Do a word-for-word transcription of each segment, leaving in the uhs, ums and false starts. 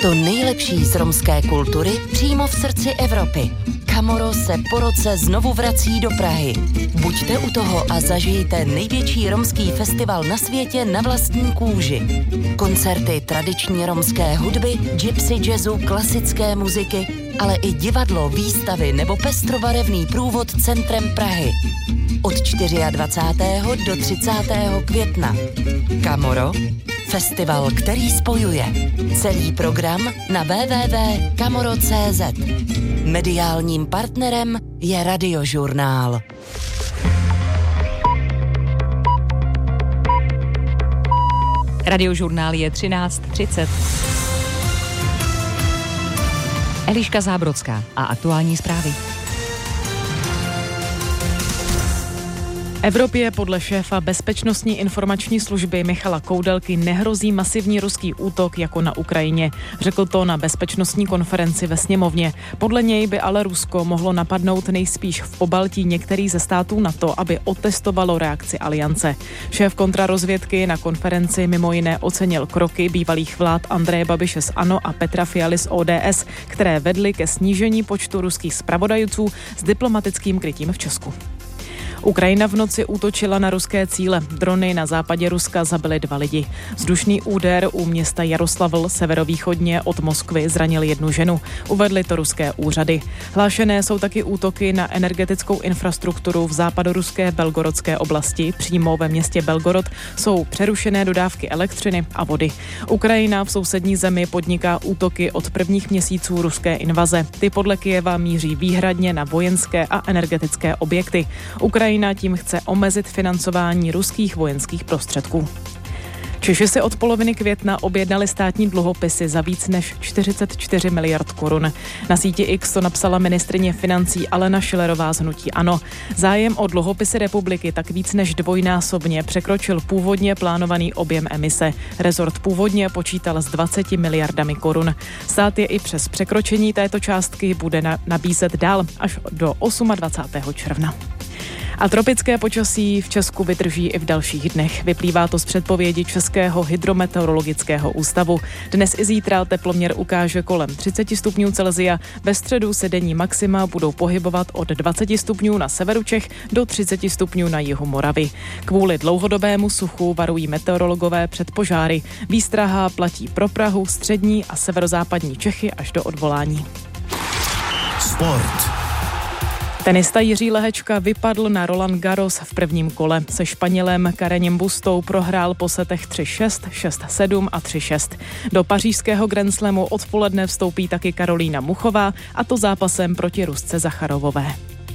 To nejlepší z romské kultury přímo v srdci Evropy. Camorro se po roce znovu vrací do Prahy. Buďte u toho a zažijte největší romský festival na světě na vlastní kůži. Koncerty tradiční romské hudby, gypsy jazzu, klasické muziky, ale i divadlo, výstavy nebo pestrobarevný průvod centrem Prahy. Od dvacátého čtvrtého do třicátého května. Camorro, festival, který spojuje. Celý program na w w w tečka camorro tečka c z. Mediálním partnerem je Radiožurnál. Radiožurnál je třináct třicet. Eliška Zábrodská a aktuální zprávy. Evropě podle šéfa Bezpečnostní informační služby Michala Koudelky nehrozí masivní ruský útok jako na Ukrajině. Řekl to na bezpečnostní konferenci ve sněmovně. Podle něj by ale Rusko mohlo napadnout nejspíš v Pobaltí některý ze států NATO, aby otestovalo reakci aliance. Šéf kontrarozvědky na konferenci mimo jiné ocenil kroky bývalých vlád Andreje Babiše z ANO a Petra Fialy z O D S, které vedly ke snížení počtu ruských zpravodajců s diplomatickým krytím v Česku. Ukrajina v noci útočila na ruské cíle. Drony na západě Ruska zabily dva lidi. Vzdušný úder u města Jaroslavl severovýchodně od Moskvy zranil jednu ženu. Uvedly to ruské úřady. Hlášené jsou taky útoky na energetickou infrastrukturu v západoruské Belgorodské oblasti. Přímo ve městě Belgorod jsou přerušené dodávky elektřiny a vody. Ukrajina v sousední zemi podniká útoky od prvních měsíců ruské invaze. Ty podle Kyjeva míří výhradně na vojenské a energetické objekty. Ukrajina tím chce omezit financování ruských vojenských prostředků. Češi si od poloviny května objednali státní dluhopisy za víc než čtyřicet čtyři miliard korun. Na síti X to napsala ministryně financí Alena Schillerová z hnutí ANO. Zájem o dluhopisy republiky tak víc než dvojnásobně překročil původně plánovaný objem emise. Rezort původně počítal s dvaceti miliardami korun. Stát je i přes překročení této částky bude nabízet dál až do dvacátého osmého června. A tropické počasí v Česku vydrží i v dalších dnech. Vyplývá to z předpovědi Českého hydrometeorologického ústavu. Dnes i zítra teploměr ukáže kolem třicet stupňů Celsia. Ve středu se denní maxima budou pohybovat od dvacet stupňů na severu Čech do třicet stupňů na jihu Moravy. Kvůli dlouhodobému suchu varují meteorologové před požáry. Výstraha platí pro Prahu, střední a severozápadní Čechy až do odvolání. Sport. Tenista Jiří Lehečka vypadl na Roland Garros v prvním kole. Se Španělem Karenem Bustou prohrál po setech tři šest, šest sedm a tři šest. Do pařížského Grand Slamu odpoledne vstoupí taky Karolína Muchová, a to zápasem proti Rusce Zacharovové.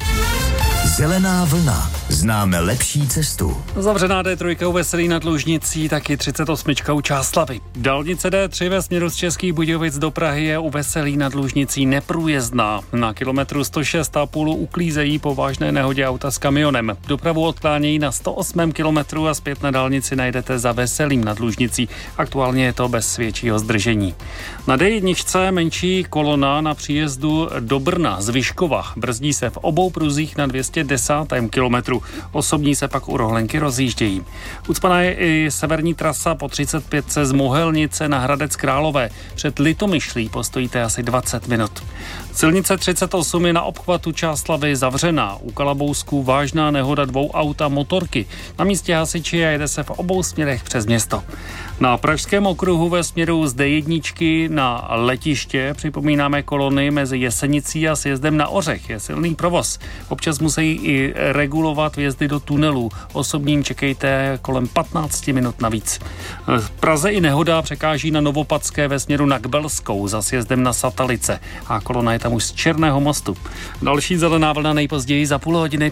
Zelená vlna. Známe lepší cestu. Zavřená D tři u Veselí nad Lužnicí, taky třicet osm u Čáslavi. Dálnice D tři ve směru z Českých Budějovic do Prahy je u Veselí nad Lužnicí neprůjezdná. Na kilometru sto šest a půl uklízejí po vážné nehodě auta s kamionem. Dopravu odklánějí na sto osmém kilometru a zpět na dálnici najdete za Veselím nad Lužnicí. Aktuálně je to bez většího zdržení. Na D jedna menší kolona na příjezdu do Brna z Vyškova. Brzdí se v obou pruzích na dvě stě desátém kilometru. Osobní se pak u Rohlenky rozjíždějí. Ucpaná je i severní trasa po třicet pět z Mohelnice na Hradec Králové. Před Litomyšlí postojíte asi dvacet minut. Silnice třicet osm je na obchvatu Čáslavy zavřená. U Kalabousků vážná nehoda dvou aut a motorky. Na místě hasiči a jede se v obou směrech přes město. Na Pražském okruhu ve směru z D jedna na letiště připomínáme kolony mezi Jesenicí a sjezdem na Ořech. Je silný provoz. Občas musí i regulovat vjezdy do tunelů. Osobním čekejte kolem patnáct minut navíc. V Praze i nehoda překáží na Novopadské ve směru na Kbelskou za sjezdem na Satalice. A kolona je tam už z Černého mostu. Další zelená vlna nejpozději za půl hodiny.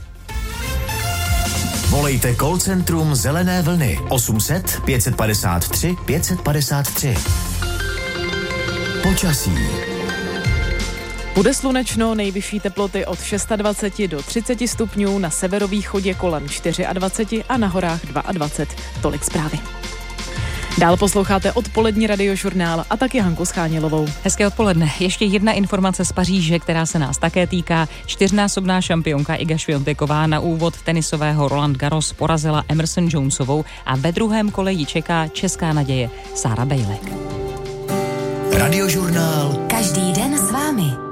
Volejte call centrum Zelené vlny osm set pět padesát tři pět padesát tři. Počasí. Bude slunečno, nejvyšší teploty od dvacet šest do třicet stupňů, na severovýchodě kolem dvacet čtyři a na horách dvacet dva. Tolik zprávy. Dál posloucháte odpolední radiožurnál a taky Hanku Schánělovou. Hezké odpoledne. Ještě jedna informace z Paříže, která se nás také týká. Čtyřnásobná šampionka Iga Swiateková na úvod tenisového Roland Garros porazila Emerson Jonesovou a ve druhém kole ji čeká česká naděje Sára Bejlek. Radiožurnál. Každý den s vámi.